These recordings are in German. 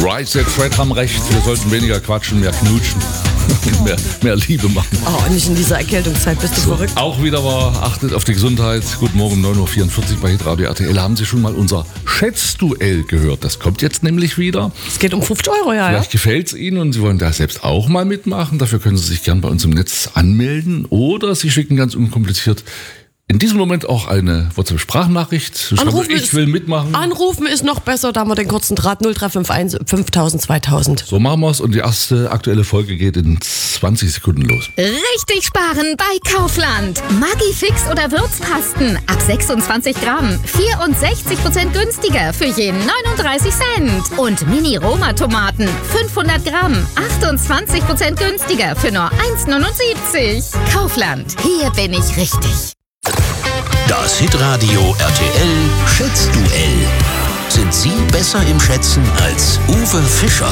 Right Said Fred haben recht. Wir sollten weniger quatschen, mehr knutschen. mehr Liebe machen. Oh, nicht in dieser Erkältungszeit, bist du verrückt? Auch wieder war, achtet auf die Gesundheit. Guten Morgen, 9.44 Uhr bei Hitradio RTL. Haben Sie schon mal unser Schätzduell gehört? Das kommt jetzt nämlich wieder. Es geht um 50 €, ja. Vielleicht gefällt es Ihnen und Sie wollen da selbst auch mal mitmachen. Dafür können Sie sich gern bei uns im Netz anmelden oder Sie schicken ganz unkompliziert in diesem Moment auch eine WhatsApp-Sprachnachricht. Ich will mitmachen. Anrufen ist noch besser, da haben wir den kurzen Draht 0351 5000 2000. So machen wir es und die erste aktuelle Folge geht in 20 Sekunden los. Richtig sparen bei Kaufland. Maggi-Fix oder Würzpasten ab 26 Gramm. 64% günstiger für jeden 39 Cent. Und Mini-Roma-Tomaten 500 Gramm. 28% günstiger für nur 1,79. Kaufland, hier bin ich richtig. Das Hitradio RTL Schätzduell. Sind Sie besser im Schätzen als Uwe Fischer?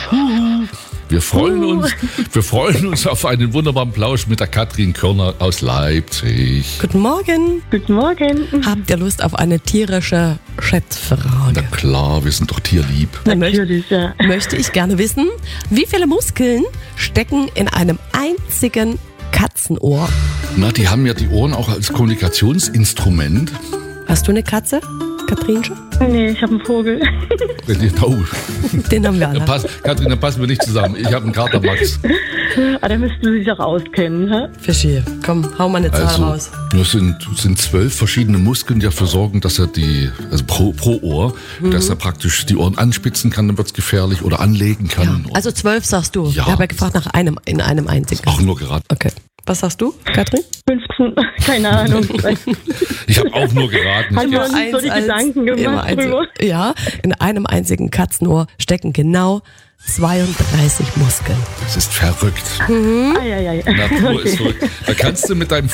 Wir freuen uns auf einen wunderbaren Plausch mit der Katrin Körner aus Leipzig. Guten Morgen. Guten Morgen. Habt ihr Lust auf eine tierische Schätzfrage? Na klar, wir sind doch tierlieb. Natürlich, ja. Möchte ich gerne wissen, wie viele Muskeln stecken in einem einzigen Katzenohr? Na, die haben ja die Ohren auch als Kommunikationsinstrument. Hast du eine Katze, Katrinchen? Nee, ich habe einen Vogel. Den haben wir alle. Katrin, dann passen wir nicht zusammen. Ich habe einen Kater Max. Aber da müssten Sie sich auch auskennen, hä? Fischi, komm, hau mal eine Zahl raus. Das sind 12 verschiedene Muskeln, die dafür sorgen, dass er pro Ohr, dass er praktisch die Ohren anspitzen kann, dann wird es gefährlich, oder anlegen kann. Ja, also 12 sagst du. Ja. Ich habe ja gefragt nach einem einzigen. Auch nur geraten. Okay. Was sagst du, Katrin? 15, keine Ahnung. Ich habe auch nur geraten. Haben wir uns nicht so die Gedanken gemacht drüber? Ja, in einem einzigen Katzenohr stecken genau 32 Muskeln. Das ist verrückt. Eieiei. Natur ist verrückt. Da kannst du mit deinem